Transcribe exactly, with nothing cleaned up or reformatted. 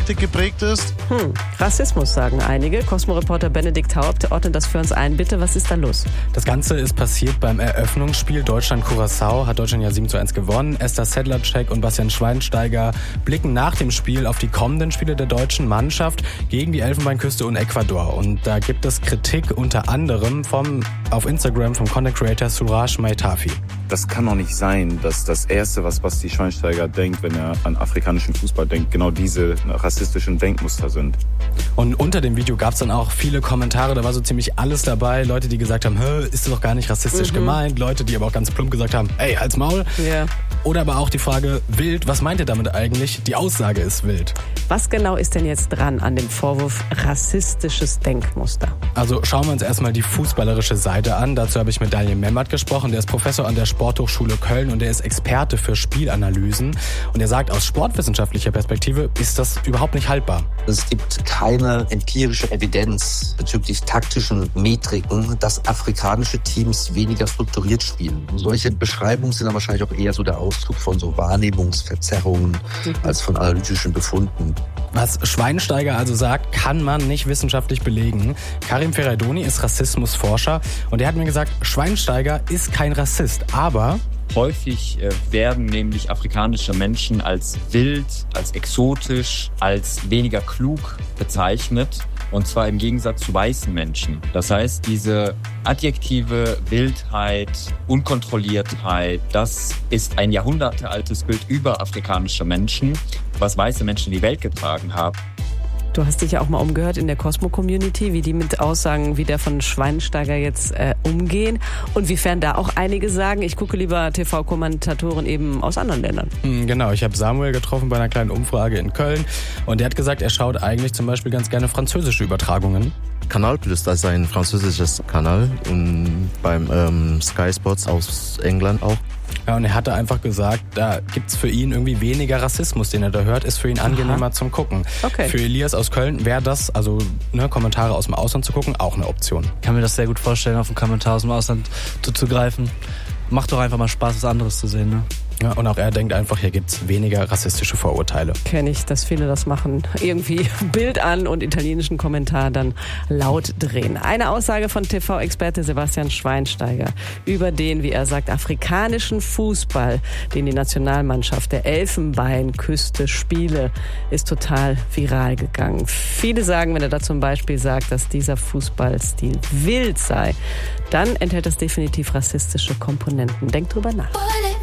vielschichtig geprägt ist. Hm, Rassismus, sagen einige. Cosmo-Reporter Benedikt Haupt ordnet das für uns ein. Bitte, was ist da los? Das Ganze ist passiert beim Eröffnungsspiel Deutschland-Curaçao. Hat Deutschland ja sieben zu eins gewonnen. Esther Sedlacek und Bastian Schweinsteiger blicken nach dem Spiel auf die kommenden Spiele der deutschen Mannschaft gegen die Elfenbeinküste und Ecuador. Und da gibt es Kritik unter anderem vom, auf Instagram vom Content Creator Suraj Maitafi. Das kann doch nicht sein, dass das Erste, was Basti Schweinsteiger denkt, wenn er an afrikanischen Fußball denkt, genau diese rassistischen Denkmuster sind. Und unter dem Video gab es dann auch viele Kommentare, da war so ziemlich alles dabei. Leute, die gesagt haben, hä, ist das doch gar nicht rassistisch mhm. gemeint. Leute, die aber auch ganz plump gesagt haben, ey, halt's Maul. Yeah. Oder aber auch die Frage, wild, was meint ihr damit eigentlich? Die Aussage ist wild. Was genau ist denn jetzt dran an dem Vorwurf rassistisches Denkmuster? Also schauen wir uns erstmal die fußballerische Seite an. Dazu habe ich mit Daniel Memmert gesprochen. Der ist Professor an der Sporthochschule Köln und der ist Experte für Spielanalysen. Und er sagt, aus sportwissenschaftlicher Perspektive ist das überhaupt nicht haltbar. Es gibt keine empirische Evidenz bezüglich taktischen Metriken, dass afrikanische Teams weniger strukturiert spielen. Solche Beschreibungen sind dann wahrscheinlich auch eher so der Ausdruck von so Wahrnehmungsverzerrungen mhm. als von analytischen Befunden. Was Schweinsteiger also sagt, kann man nicht wissenschaftlich belegen. Karim Ferraidoni ist Rassismusforscher und er hat mir gesagt, Schweinsteiger ist kein Rassist, aber... Häufig äh, werden nämlich afrikanische Menschen als wild, als exotisch, als weniger klug bezeichnet. Und zwar im Gegensatz zu weißen Menschen. Das heißt, diese Adjektive Wildheit, Unkontrolliertheit, das ist ein jahrhundertealtes Bild über afrikanische Menschen, was weiße Menschen in die Welt getragen haben. Du hast dich ja auch mal umgehört in der Cosmo-Community, wie die mit Aussagen wie der von Schweinsteiger jetzt äh, umgehen und wiefern da auch einige sagen, ich gucke lieber T V-Kommentatoren eben aus anderen Ländern. Genau, ich habe Samuel getroffen bei einer kleinen Umfrage in Köln und der hat gesagt, er schaut eigentlich zum Beispiel ganz gerne französische Übertragungen. Kanal Plus, das ist ein französisches Kanal und beim ähm, Sky Sports aus England auch. Ja, und er hatte einfach gesagt, da gibt's für ihn irgendwie weniger Rassismus, den er da hört, ist für ihn angenehmer Aha. zum Gucken. Okay. Für Elias aus Köln wäre das, also ne, Kommentare aus dem Ausland zu gucken, auch eine Option. Ich kann mir das sehr gut vorstellen, auf einen Kommentar aus dem Ausland zuzugreifen. Macht doch einfach mal Spaß, was anderes zu sehen, ne? Ja, und auch er denkt einfach, hier gibt's weniger rassistische Vorurteile. Kenne ich, dass viele das machen. Irgendwie Bild an und italienischen Kommentar dann laut drehen. Eine Aussage von T V-Experte Sebastian Schweinsteiger über den, wie er sagt, afrikanischen Fußball, den die Nationalmannschaft der Elfenbeinküste spiele, ist total viral gegangen. Viele sagen, wenn er da zum Beispiel sagt, dass dieser Fußballstil wild sei, dann enthält das definitiv rassistische Komponenten. Denkt drüber nach.